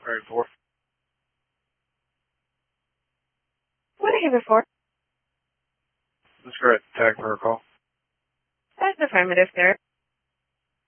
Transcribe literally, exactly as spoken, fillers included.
Alright, four. What are you here for? That's correct. Tag for a call. That's affirmative, sir.